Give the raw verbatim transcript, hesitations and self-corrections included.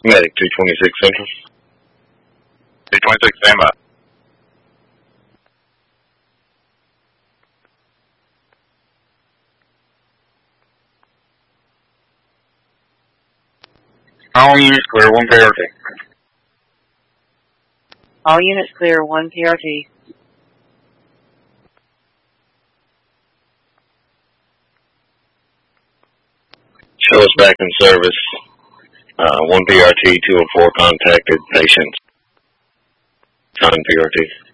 Medic two twenty-six Central. two twenty-six, standby. All units clear, one P R T. All units clear, one P R T. Show us back in service. Uh, one P R T, two oh four contacted patients. Nine P R T.